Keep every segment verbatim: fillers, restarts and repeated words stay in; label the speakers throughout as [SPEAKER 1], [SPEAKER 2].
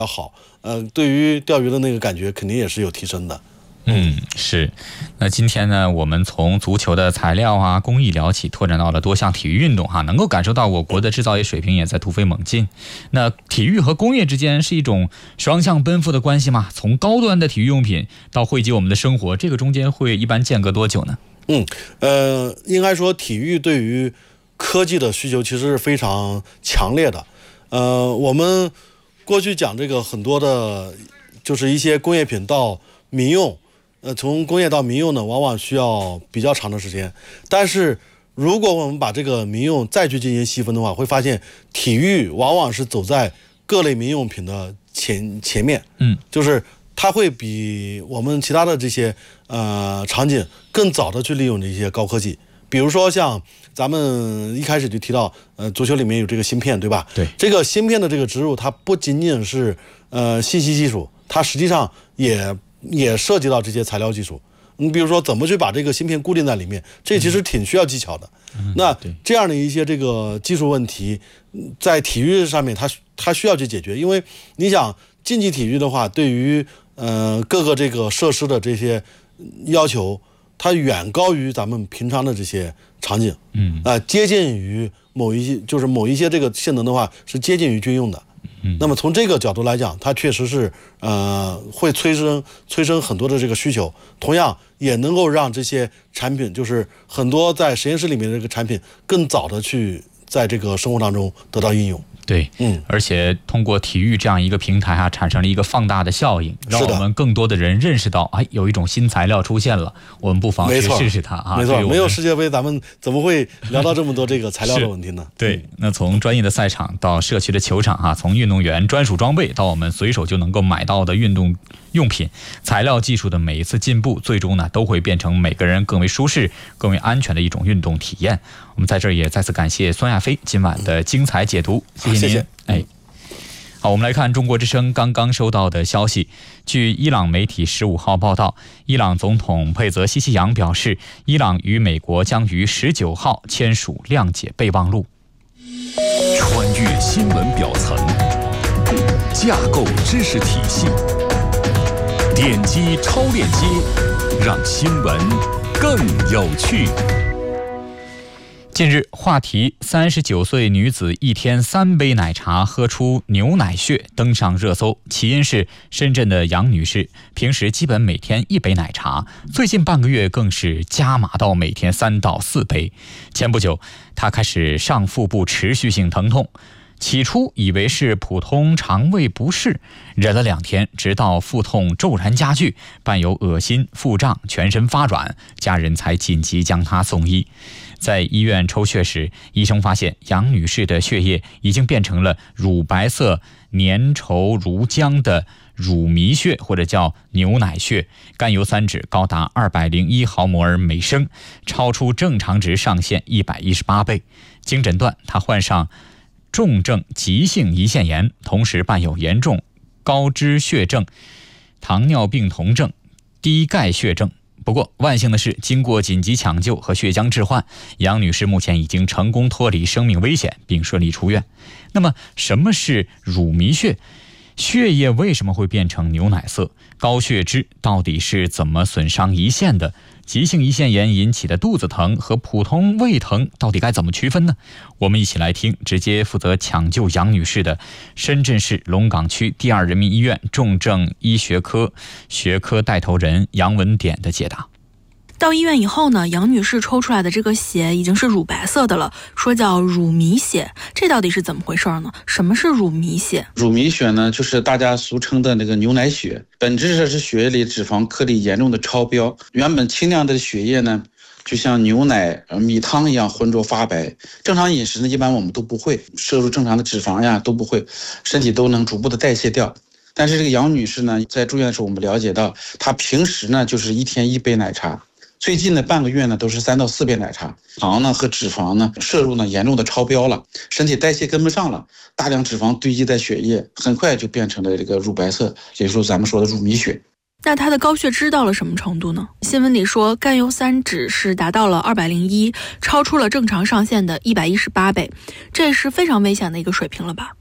[SPEAKER 1] 要好，呃，对于钓鱼的那个感觉肯定也是有提升的。
[SPEAKER 2] 嗯，是。那今天呢，我们从足球的材料啊、工艺聊起，拓展到了多项体育运动哈，能够感受到我国的制造业水平也在突飞猛进。那体育和工业之间是一种双向奔赴的关系吗？从高端的体育用品到惠及我们的生活，这个中间会一般间隔多久呢？
[SPEAKER 1] 嗯，呃，应该说体育对于科技的需求其实是非常强烈的。呃，我们过去讲这个很多的，就是一些工业品到民用。呃，从工业到民用呢，往往需要比较长的时间。但是，如果我们把这个民用再去进行细分的话，会发现体育往往是走在各类民用品的前前面。
[SPEAKER 2] 嗯，
[SPEAKER 1] 就是它会比我们其他的这些呃场景更早的去利用这些高科技。比如说像咱们一开始就提到，呃，足球里面有这个芯片，对吧？
[SPEAKER 2] 对，
[SPEAKER 1] 这个芯片的这个植入，它不仅仅是呃信息技术，它实际上也。也涉及到这些材料技术，你比如说怎么去把这个芯片固定在里面，这其实挺需要技巧的。
[SPEAKER 2] 嗯、
[SPEAKER 1] 那这样的一些这个技术问题，在体育上面它它需要去解决，因为你想竞技体育的话，对于呃各个这个设施的这些要求，它远高于咱们平常的这些场景，
[SPEAKER 2] 嗯
[SPEAKER 1] 啊、呃，接近于某一些就是某一些这个性能的话是接近于军用的。那么从这个角度来讲，它确实是呃会催生催生很多的这个需求，同样也能够让这些产品，就是很多在实验室里面的这个产品，更早的去在这个生活当中得到应用。
[SPEAKER 2] 对，嗯，而且通过体育这样一个平台啊，产生了一个放大的效应，让我们更多的人认识到，哎，有一种新材料出现了，我们不妨去试试它啊。
[SPEAKER 1] 没错，没有世界杯，咱们怎么会聊到这么多这个材料的问题呢？
[SPEAKER 2] 对，那从专业的赛场到社区的球场啊，从运动员专属装备到我们随手就能够买到的运动用品，材料技术的每一次进步，最终呢都会变成每个人更为舒适、更为安全的一种运动体验。我们在这儿也再次感谢孙亚飞今晚的精彩解读，谢谢您。
[SPEAKER 1] 谢谢。
[SPEAKER 2] 哎，好，我们来看中国之声刚刚收到的消息。据伊朗媒体十五号报道，伊朗总统佩泽西西扬表示，伊朗与美国将于十九号签署谅解备忘录。
[SPEAKER 3] 穿越新闻表层，架构知识体系，点击超链接，让新闻更有趣。
[SPEAKER 2] 近日，话题三十九岁女子一天三杯奶茶喝出牛奶血登上热搜，起因是深圳的杨女士平时基本每天一杯奶茶，最近半个月更是加码到每天三到四杯。前不久，她开始上腹部持续性疼痛，起初以为是普通肠胃不适，忍了两天，直到腹痛骤然加剧，伴有恶心、腹胀、全身发软，家人才紧急将她送医。在医院抽血时，医生发现杨女士的血液已经变成了乳白色、粘稠如浆的乳糜血，或者叫牛奶血，甘油三酯高达二百零一毫摩尔每升，超出正常值上限一百一十八倍。经诊断，她患上重症急性胰腺炎，同时伴有严重高脂血症、糖尿病酮症、低钙血症。不过万幸的是，经过紧急抢救和血浆置换，杨女士目前已经成功脱离生命危险，并顺利出院。那么什么是乳糜血？血液为什么会变成牛奶色？高血脂到底是怎么损伤胰腺的？急性胰腺炎引起的肚子疼和普通胃疼到底该怎么区分呢？我们一起来听直接负责抢救杨女士的深圳市龙岗区第二人民医院重症医学科学科带头人杨文典的解答。
[SPEAKER 4] 到医院以后呢，杨女士抽出来的这个血已经是乳白色的了，说叫乳糜血，这到底是怎么回事呢？什么是乳糜血？
[SPEAKER 5] 乳糜血呢，就是大家俗称的那个牛奶血，本质上是血液里脂肪颗粒严重的超标。原本清亮的血液呢，就像牛奶、米汤一样浑浊发白。正常饮食呢，一般我们都不会摄入正常的脂肪呀，都不会，身体都能逐步的代谢掉。但是这个杨女士呢，在住院的时候，我们了解到，她平时呢就是一天一杯奶茶。最近的半个月呢，都是三到四杯奶茶，糖呢和脂肪呢摄入呢严重的超标了，身体代谢跟不上了，大量脂肪堆积在血液，很快就变成了这个乳白色，也就是说咱们说的乳糜血。
[SPEAKER 4] 那他的高血脂到了什么程度呢？新闻里说甘油三酯是达到了二百零一，超出了正常上限的一百一十八倍，这是非常危险的一个水平了吧？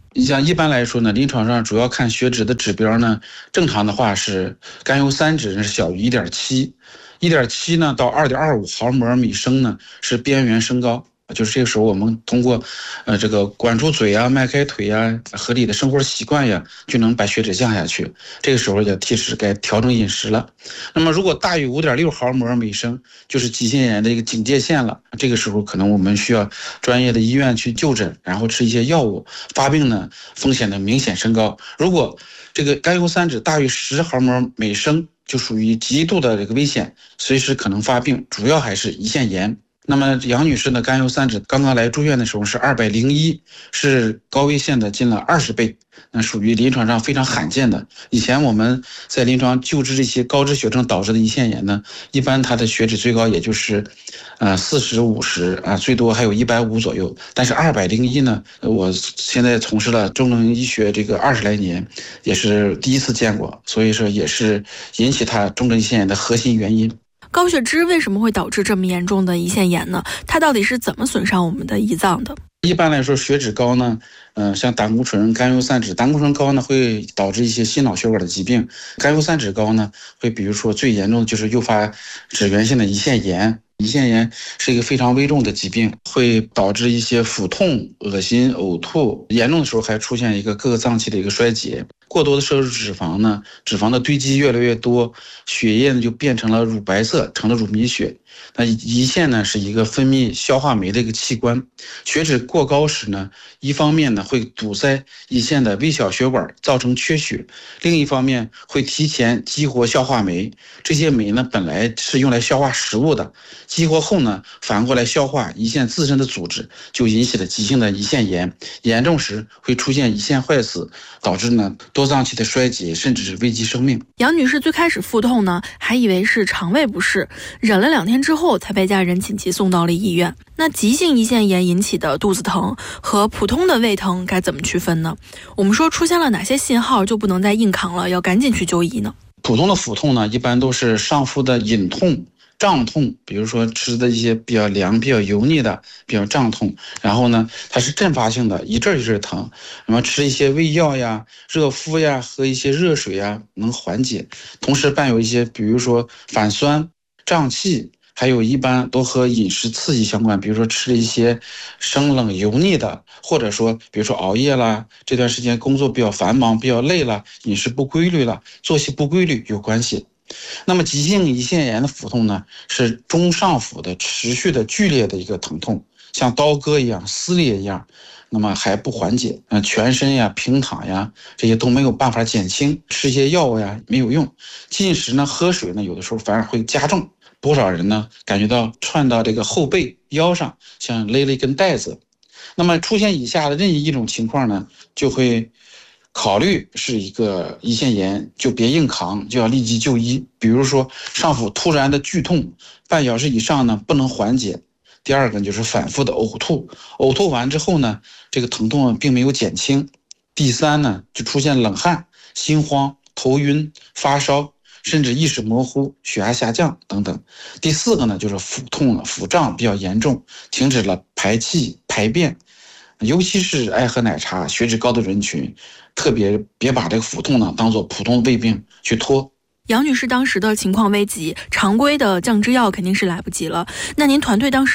[SPEAKER 5] 你像一般来说呢，临床上主要看血脂的指标呢，正常的话是甘油三酯是小于 一点七， 一点七 呢到 二点二五毫摩尔每升呢是边缘升高。就是这个时候，我们通过，呃，这个管住嘴啊、迈开腿啊、合理的生活习惯呀，就能把血脂降下去。这个时候就提示该调整饮食了。那么，如果大于 五点六毫摩尔每升，就是急性炎的一个警戒线了。这个时候，可能我们需要专业的医院去就诊，然后吃一些药物。发病呢，风险的明显升高。如果这个甘油三酯大于十毫摩尔每升，就属于极度的这个危险，随时可能发病，主要还是胰腺炎。那么杨女士的甘油三酯刚刚来住院的时候是二百零一，是高危线的近了二十倍，那属于临床上非常罕见的。以前我们在临床救治这些高脂血症导致的胰腺炎呢，一般它的血脂最高也就是呃四十五十啊，最多还有一百五左右。但是二百零一呢，我现在从事了重症医学这个二十来年，也是第一次见过，所以说也是引起它重症胰腺炎的核心原因。
[SPEAKER 4] 高血脂为什么会导致这么严重的胰腺炎呢？它到底是怎么损伤我们的胰脏的？
[SPEAKER 5] 一般来说，血脂高呢，嗯、呃，像胆固醇、甘油三酯，胆固醇高呢会导致一些心脑血管的疾病，甘油三酯高呢会比如说最严重的就是诱发脂源性的胰腺炎。胰腺炎是一个非常危重的疾病，会导致一些腹痛、恶心、呕吐，严重的时候还出现一个各个脏器的一个衰竭。过多的摄入脂肪呢，脂肪的堆积越来越多，血液呢就变成了乳白色，成了乳糜血。那胰腺呢是一个分泌消化酶的一个器官，血脂过高时呢，一方面呢会堵塞胰腺的微小血管，造成缺血；另一方面会提前激活消化酶，这些酶呢本来是用来消化食物的，激活后呢反过来消化胰腺自身的组织，就引起了急性的胰腺炎，严重时会出现胰腺坏死，导致呢多脏器的衰竭，甚至是危及生命。
[SPEAKER 4] 杨女士最开始腹痛呢，还以为是肠胃不适，忍了两天之后才被家人紧急送到了医院。那急性胰腺炎引起的肚子疼和普通的胃疼该怎么区分呢？我们说出现了哪些信号就不能再硬扛了，要赶紧去就医呢？
[SPEAKER 5] 普通的腹痛呢，一般都是上腹的隐痛、胀痛，比如说吃的一些比较凉、比较油腻的，比较胀痛，然后呢，它是阵发性的，一阵一阵疼。那么吃一些胃药呀、热敷呀，喝一些热水呀，能缓解。同时伴有一些，比如说反酸、胀气，还有一般都和饮食刺激相关，比如说吃一些生冷油腻的，或者说比如说熬夜啦，这段时间工作比较繁忙、比较累了，饮食不规律了，作息不规律有关系。那么急性胰腺炎的腹痛呢，是中上腹的持续的剧烈的一个疼痛，像刀割一样、撕裂一样，那么还不缓解，呃，全身呀、平躺呀，这些都没有办法减轻，吃一些药物呀没有用，进食呢、喝水呢，有的时候反而会加重。多少人呢感觉到串到这个后背腰上，像勒了一根带子。那么出现以下的任意一种情况呢，就会考虑是一个胰腺炎，就别硬扛，就要立即就医。比如说上腹突然的剧痛，半小时以上呢不能缓解。第二个就是反复的呕吐，呕吐完之后呢，这个疼痛并没有减轻。第三呢，就出现冷汗、心慌、头晕、发烧，甚至意识模糊、血压下降等等。第四个呢，就是腹痛了，腹胀比较严重，停止了排气排便。尤其是爱喝奶茶、血脂高的人群，特别别把这个腹痛呢当做普通胃病去拖。
[SPEAKER 4] 杨女士当时的情况危急，常规的降脂药肯定是来不及了。那您团队当时